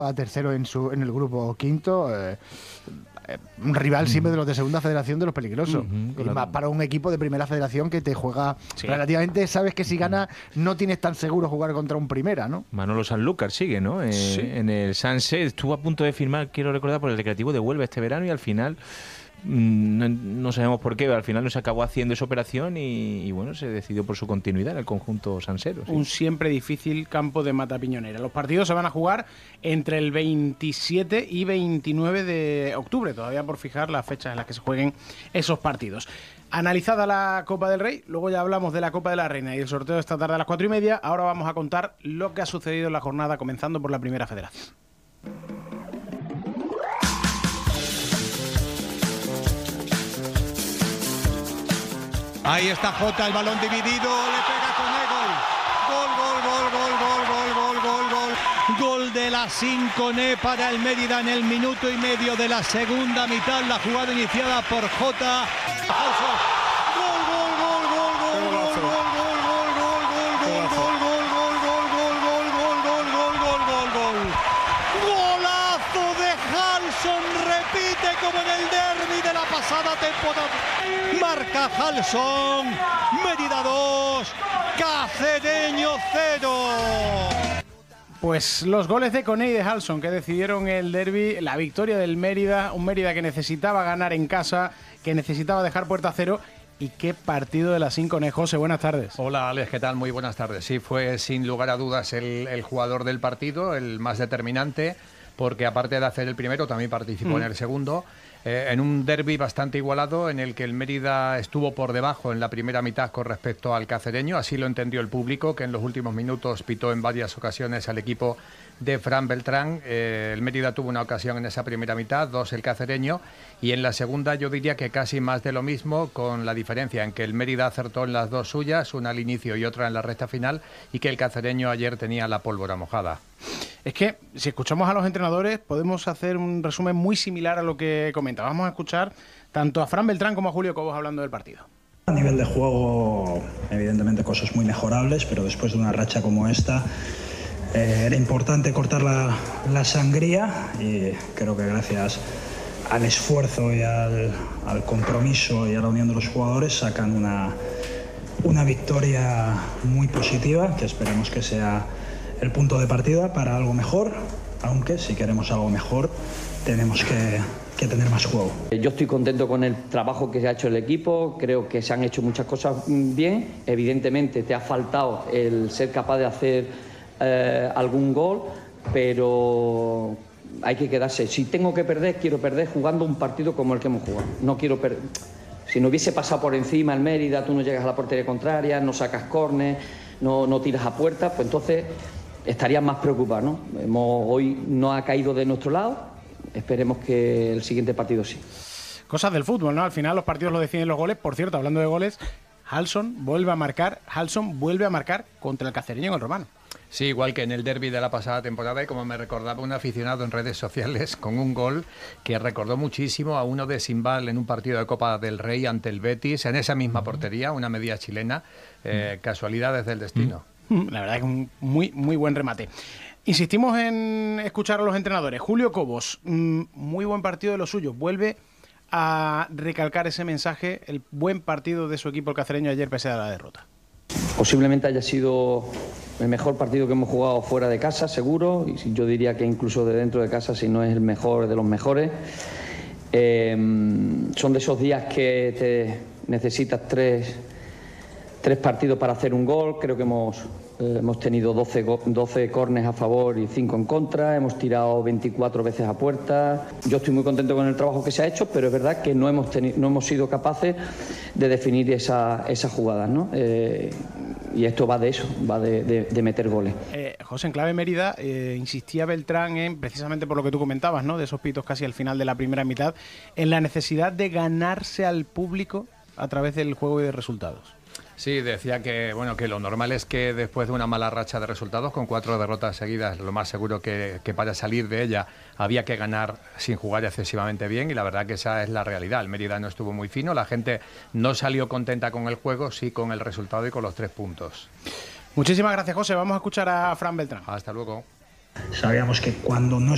a tercero en el grupo quinto. Un rival siempre de los de segunda federación, de los peligrosos. Y más para un equipo de primera federación que te juega relativamente, sabes que si gana no tienes tan seguro jugar contra un primera, ¿no? Manolo Sanlúcar sigue, ¿no? En el Sanse estuvo a punto de firmar, quiero recordar, por el Recreativo de Huelva este verano, y al final no sabemos por qué, al final no se acabó haciendo esa operación y bueno, se decidió por su continuidad en el conjunto sansero. Un siempre difícil campo de Mata Piñonera. Los partidos se van a jugar entre el 27 y 29 de octubre, todavía por fijar las fechas en las que se jueguen esos partidos. Analizada la Copa del Rey, luego ya hablamos de la Copa de la Reina y el sorteo esta tarde a las 4:30. Ahora vamos a contar lo que ha sucedido en la jornada, comenzando por la Primera Federación. Ahí está Jota, el balón dividido, le pega con gol de la Sinconé para el Mérida en el minuto y medio de la segunda mitad. La jugada iniciada por Jota. Golazo de Halson, repite como en el derbi de la pasada temporada. Marca Halson, Mérida 2, Cacereño 0. Pues los goles de Koné y de Halson que decidieron el derbi, la victoria del Mérida, un Mérida que necesitaba ganar en casa, que necesitaba dejar puerta cero. Y qué partido de la Sinconé. José, buenas tardes. Hola Alex, ¿qué tal? Muy buenas tardes. Sí, fue sin lugar a dudas el jugador del partido, el más determinante, porque aparte de hacer el primero, también participó en el segundo. En un derbi bastante igualado en el que el Mérida estuvo por debajo en la primera mitad con respecto al cacereño, así lo entendió el público, que en los últimos minutos pitó en varias ocasiones al equipo de Fran Beltrán. El Mérida tuvo una ocasión en esa primera mitad, 2 el cacereño, y en la segunda yo diría que casi más de lo mismo, con la diferencia en que el Mérida acertó en las dos suyas, una al inicio y otra en la recta final, y que el cacereño ayer tenía la pólvora mojada. Es que si escuchamos a los entrenadores podemos hacer un resumen muy similar a lo que comenta. Vamos a escuchar tanto a Fran Beltrán como a Julio Cobos hablando del partido. A nivel de juego, evidentemente cosas muy mejorables, pero después de una racha como esta era importante cortar la sangría, y creo que gracias al esfuerzo y al compromiso y a la unión de los jugadores sacan una victoria muy positiva, que esperemos que sea el punto de partida para algo mejor, aunque si queremos algo mejor tenemos que tener más juego. Yo estoy contento con el trabajo que se ha hecho el equipo, creo que se han hecho muchas cosas bien. Evidentemente te ha faltado el ser capaz de hacer algún gol, pero hay que quedarse. Si tengo que perder, quiero perder jugando un partido como el que hemos jugado. No quiero perder. Si no hubiese pasado por encima el Mérida, tú no llegas a la portería contraria, no sacas córner, no tiras a puerta, pues entonces estarías más preocupado, ¿no? Hoy no ha caído de nuestro lado, esperemos que el siguiente partido sí. Cosas del fútbol, ¿no? Al final los partidos lo deciden los goles. Por cierto, hablando de goles, Halson vuelve a marcar contra el Cacereño en el Romano. Sí, igual que en el derbi de la pasada temporada, y como me recordaba un aficionado en redes sociales, con un gol que recordó muchísimo a uno de Simbal en un partido de Copa del Rey ante el Betis, en esa misma portería, una media chilena, casualidades del destino. La verdad que un muy, muy buen remate. Insistimos en escuchar a los entrenadores. Julio Cobos, muy buen partido de los suyos. Vuelve a recalcar ese mensaje, el buen partido de su equipo el cacereño ayer pese a la derrota. Posiblemente haya sido el mejor partido que hemos jugado fuera de casa, seguro, y yo diría que incluso de dentro de casa, si no es el mejor de los mejores. Son de esos días que te necesitas tres partidos para hacer un gol. Creo que hemos tenido 12 córners a favor y 5 en contra, hemos tirado 24 veces a puerta. Yo estoy muy contento con el trabajo que se ha hecho, pero es verdad que no hemos sido capaces de definir esas jugadas, ¿no? Y esto va de eso, va de meter goles. José, en clave Mérida, insistía Beltrán precisamente por lo que tú comentabas, ¿no? De esos pitos casi al final de la primera mitad, en la necesidad de ganarse al público a través del juego y de resultados. Sí, decía que lo normal es que después de una mala racha de resultados, con 4 derrotas seguidas, lo más seguro que para salir de ella había que ganar sin jugar excesivamente bien, y la verdad que esa es la realidad. El Mérida no estuvo muy fino, la gente no salió contenta con el juego, sí con el resultado y con los 3 puntos. Muchísimas gracias, José. Vamos a escuchar a Fran Beltrán. Hasta luego. Sabíamos que cuando no